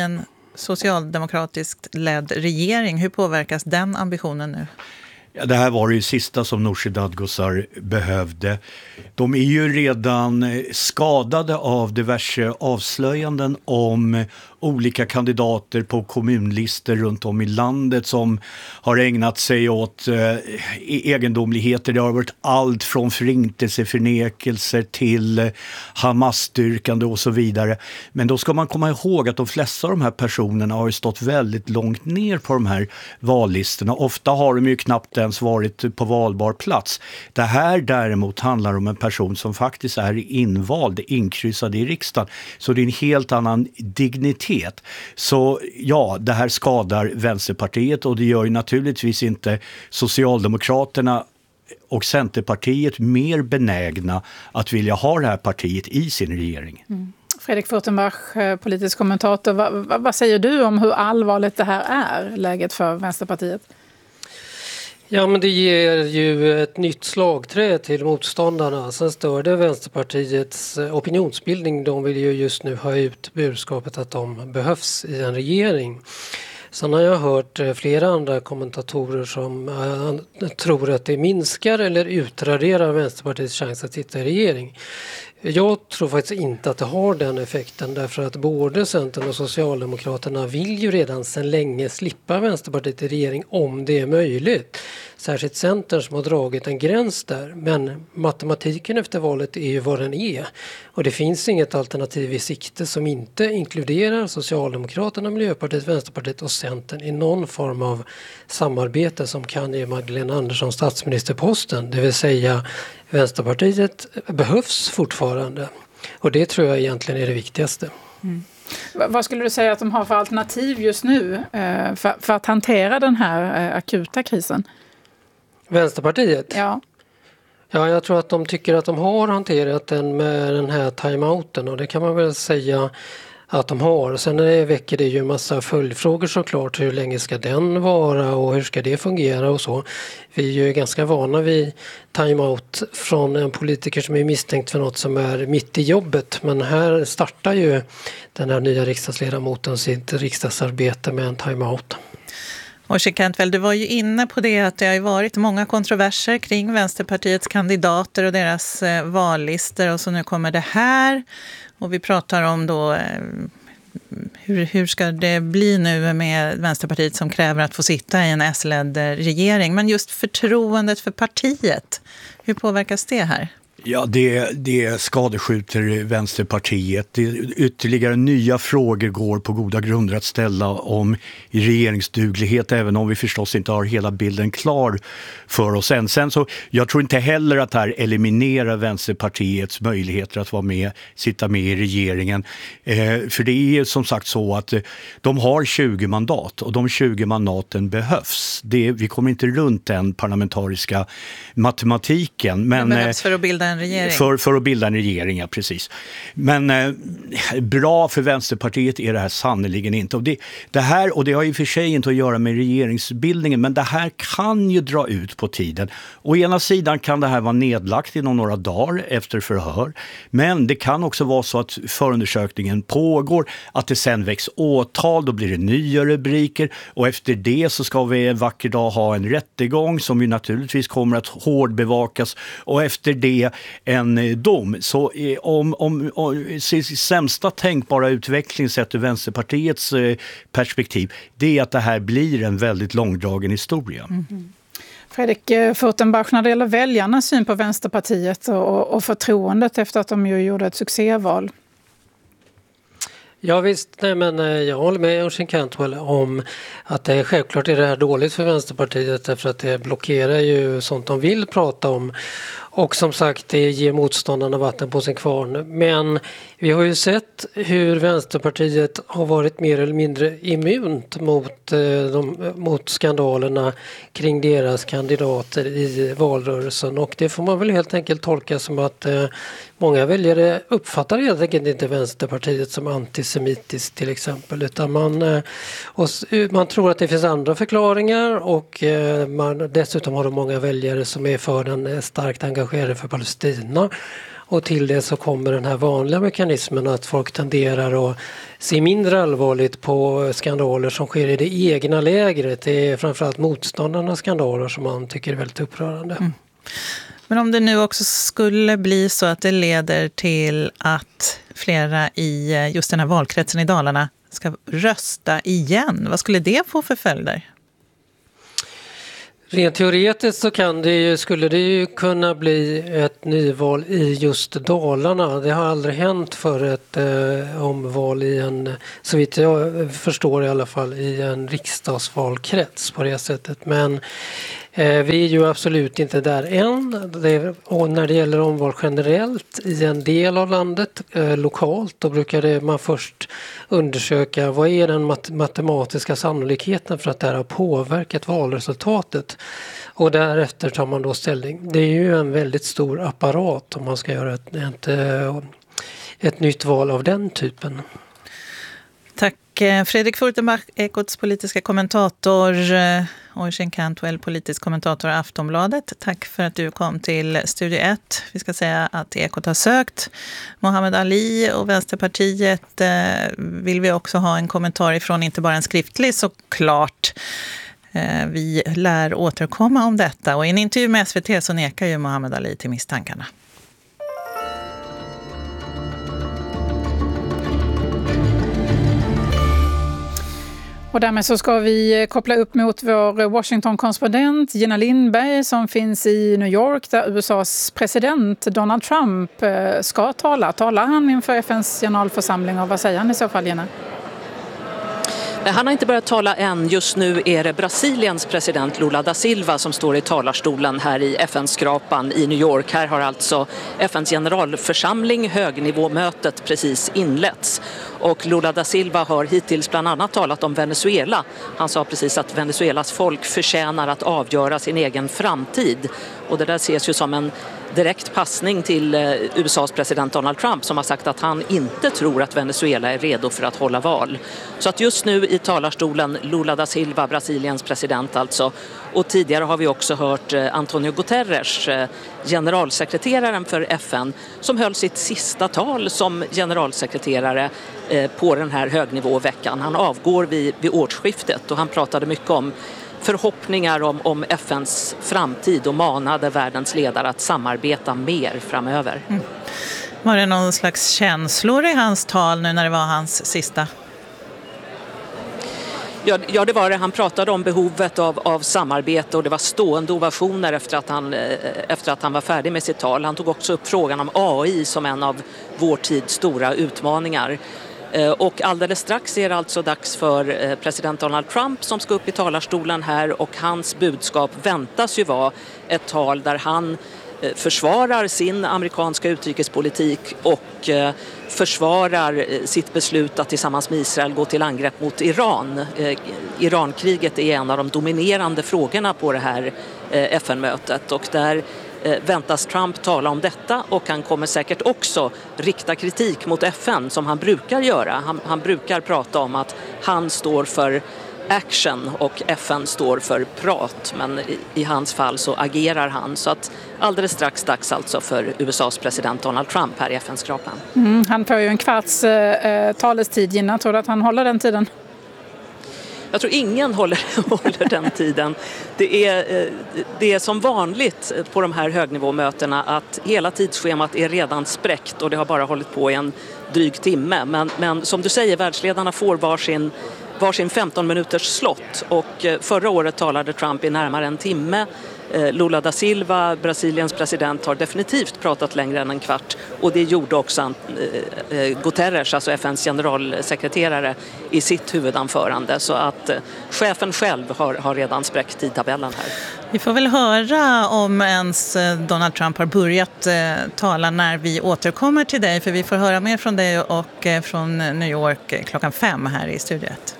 socialdemokratiskt ledd regering. Hur påverkas den ambitionen nu? Ja, det här var det sista som Nooshi Dadgostar behövde. De är ju redan skadade av diverse avslöjanden om olika kandidater på kommunlistor runt om i landet som har ägnat sig åt egendomligheter. Det har varit allt från förintelseförnekelser till Hamas-styrkande och så vidare. Men då ska man komma ihåg att de flesta av de här personerna har ju stått väldigt långt ner på de här vallistorna. Ofta har de ju knappt ens varit på valbar plats. Det här däremot handlar om en person som faktiskt är invald, inkryssad i riksdagen. Så det är en helt annan dignitet. Så ja, det här skadar Vänsterpartiet och det gör ju naturligtvis inte Socialdemokraterna och Centerpartiet mer benägna att vilja ha det här partiet i sin regering. Mm. Fredrik Furtenbach, politisk kommentator. Vad säger du om hur allvarligt det här är, läget för Vänsterpartiet? Ja, men det ger ju ett nytt slagträ till motståndarna. Sen stör det Vänsterpartiets opinionsbildning. De vill ju just nu ha ut budskapet att de behövs i en regering. Sen har jag hört flera andra kommentatorer som tror att det minskar eller utraderar Vänsterpartiets chans att sitta i regering. Jag tror faktiskt inte att det har den effekten, därför att både Centern och Socialdemokraterna vill ju redan sedan länge slippa Vänsterpartiet i regering om det är möjligt. Särskilt Centern som har dragit en gräns där, men matematiken efter valet är ju vad den är. Och det finns inget alternativ i sikte som inte inkluderar Socialdemokraterna, Miljöpartiet, Vänsterpartiet och Centern i någon form av samarbete som kan ge Magdalena Andersson statsministerposten. Det vill säga Vänsterpartiet behövs fortfarande och det tror jag egentligen är det viktigaste. Mm. Vad skulle du säga att de har för alternativ just nu för att hantera den här akuta krisen? Vänsterpartiet? Ja. Ja, jag tror att de tycker att de har hanterat den med den här timeouten och det kan man väl säga att de har. Sen väcker det ju en massa följdfrågor såklart. Hur länge ska den vara och hur ska det fungera och så. Vi är ju ganska vana vid timeout från en politiker som är misstänkt för något som är mitt i jobbet. Men här startar ju den här nya riksdagsledamoten sitt riksdagsarbete med en timeout. Orsi Cantwell, du var ju inne på det att det har varit många kontroverser kring Vänsterpartiets kandidater och deras vallistor och så nu kommer det här och vi pratar om då hur ska det bli nu med Vänsterpartiet som kräver att få sitta i en S-ledd regering, men just förtroendet för partiet, hur påverkas det här? Ja, det skadeskjuter Vänsterpartiet. Det ytterligare nya frågor går på goda grunder att ställa om regeringsduglighet, även om vi förstås inte har hela bilden klar för oss än. Sen så, jag tror inte heller att det här eliminerar Vänsterpartiets möjligheter att vara med, sitta med i regeringen. För det är som sagt så att de har 20 mandat och de 20 mandaten behövs. Vi kommer inte runt den parlamentariska matematiken. Men det behövs för att bilda en regering. För att bilda en regering, ja, precis. Men bra för Vänsterpartiet är det här sannoliken inte. Och det här, och det har i och för sig inte att göra med regeringsbildningen, men det här kan ju dra ut på tiden. Å ena sidan kan det här vara nedlagt inom några dagar efter förhör, men det kan också vara så att förundersökningen pågår, att det sen väcks åtal, då blir det nya rubriker och efter det så ska vi en vacker dag ha en rättegång som ju naturligtvis kommer att hårdbevakas och efter det en dom. Så om sämsta tänkbara utveckling sett ur Vänsterpartiets perspektiv, det är att det här blir en väldigt långdragen historia. Mm. Fredrik Furtenbach, när det gäller väljarnas syn på Vänsterpartiet och förtroendet efter att de ju gjorde ett succéval. Ja visst, nej, men jag håller med Orsi Cantwell om att det är självklart är det här dåligt för Vänsterpartiet därför att det blockerar ju sånt de vill prata om. Och som sagt, det ger motståndarna vatten på sin kvarn. Men vi har ju sett hur Vänsterpartiet har varit mer eller mindre immunt mot skandalerna kring deras kandidater i valrörelsen. Och det får man väl helt enkelt tolka som att många väljare uppfattar helt enkelt inte Vänsterpartiet som antisemitiskt till exempel. Utan man tror att det finns andra förklaringar och dessutom har de många väljare som är för den starkt engagerade för Palestina. Och till det så kommer den här vanliga mekanismen att folk tenderar att se mindre allvarligt på skandaler som sker i det egna lägret. Det är framförallt motståndarnas skandaler som man tycker är väldigt upprörande. Mm. Men om det nu också skulle bli så att det leder till att flera i just den här valkretsen i Dalarna ska rösta igen, vad skulle det få för följder? Rent teoretiskt så skulle det ju kunna bli ett nyval i just Dalarna. Det har aldrig hänt för ett omval i en, så vitt jag förstår i alla fall, i en riksdagsvalkrets på det sättet. Men vi är ju absolut inte där än. Och när det gäller omval generellt i en del av landet lokalt, då brukar man först undersöka vad är den matematiska sannolikheten för att det här har påverkat valresultatet. Och därefter tar man då ställning. Det är ju en väldigt stor apparat om man ska göra ett nytt val av den typen. Tack Fredrik Furtenbach, Ekots politiska kommentator, och Eugene Cantwell, politisk kommentator i Aftonbladet. Tack för att du kom till Studio 1. Vi ska säga att Ekot har sökt Muhammad Ali och Vänsterpartiet. Vill vi också ha en kommentar ifrån, inte bara en skriftlig såklart. Vi lär återkomma om detta, och i en intervju med SVT så nekar ju Muhammad Ali till misstankarna. Och därmed så ska vi koppla upp mot vår Washington-korrespondent Gina Lindberg som finns i New York där USAs president Donald Trump ska tala. Talar han inför FNs generalförsamling, och vad säger han i så fall, Gina? Han har inte börjat tala än. Just nu är det Brasiliens president Lula da Silva som står i talarstolen här i FN-skrapan i New York. Här har alltså FNs generalförsamling, högnivåmötet, precis inletts. Och Lula da Silva har hittills bland annat talat om Venezuela. Han sa precis att Venezuelas folk förtjänar att avgöra sin egen framtid. Och det där ses ju som en direkt passning till USAs president Donald Trump som har sagt att han inte tror att Venezuela är redo för att hålla val. Så att just nu i talarstolen Lula da Silva, Brasiliens president alltså. Och tidigare har vi också hört Antonio Guterres, generalsekreteraren för FN, som höll sitt sista tal som generalsekreterare på den här högnivåveckan. Han avgår vid årsskiftet, och han pratade mycket om förhoppningar om FNs framtid och manade världens ledare att samarbeta mer framöver. Mm. Var det någon slags känslor i hans tal nu när det var hans sista? Ja, det var det. Han pratade om behovet av samarbete, och det var stående ovationer efter att han var färdig med sitt tal. Han tog också upp frågan om AI som en av vår tids stora utmaningar. Och alldeles strax är det alltså dags för president Donald Trump som ska upp i talarstolen här, och hans budskap väntas ju vara ett tal där han försvarar sin amerikanska utrikespolitik och försvarar sitt beslut att tillsammans med Israel gå till angrepp mot Iran. Irankriget är en av de dominerande frågorna på det här FN-mötet, och där väntas Trump tala om detta, och han kommer säkert också rikta kritik mot FN som han brukar göra. Han brukar prata om att han står för action och FN står för prat, men i hans fall så agerar han. Så att alldeles strax dags alltså för USAs president Donald Trump här i FN-skrapan. Han får ju en kvarts talestid innan. Tror du att han håller den tiden? Jag tror ingen håller den tiden. Det är som vanligt på de här högnivåmötena att hela tidsschemat är redan spräckt, och det har bara hållit på i en dryg timme. Men som du säger, världsledarna får varsin 15 minuters slott, och förra året talade Trump i närmare en timme. Lula da Silva, Brasiliens president, har definitivt pratat längre än en kvart, och det gjorde också Guterres, alltså FNs generalsekreterare, i sitt huvudanförande. Så att chefen själv har redan spräckt tidtabellen här. Vi får väl höra om ens Donald Trump har börjat tala när vi återkommer till dig, för vi får höra mer från dig och från New York 5:00 här i Studio 1.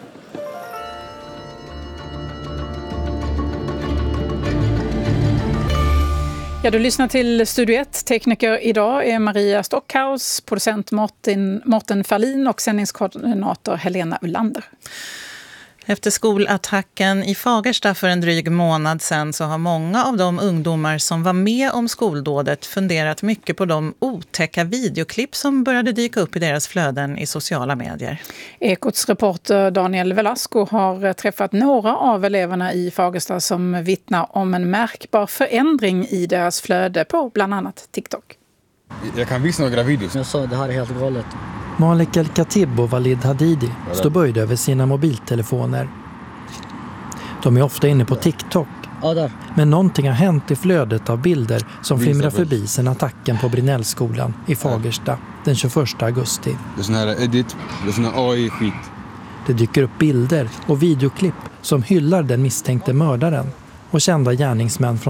Ja, du lyssnar till Studio 1. Tekniker idag är Maria Stockhaus, producent Morten Ferlin och sändningskoordinator Helena Ullander. Efter skolattacken i Fagersta för en dryg månad sedan så har många av de ungdomar som var med om skoldådet funderat mycket på de otäcka videoklipp som började dyka upp i deras flöden i sociala medier. Ekots reporter Daniel Velasco har träffat några av eleverna i Fagersta som vittnar om en märkbar förändring i deras flöde på bland annat TikTok. Jag kan visa några videos. Jag sa det här är helt galet. Malik El-Khatib och Walid Hadidi står böjda över sina mobiltelefoner. De är ofta inne på TikTok. Men någonting har hänt i flödet av bilder som flimrar förbi sen attacken på Brinellskolan i Fagersta den 21 augusti. Det är sån här edit, det är sån här AI-skit. Det dyker upp bilder och videoklipp som hyllar den misstänkte mördaren och kända gärningsmän från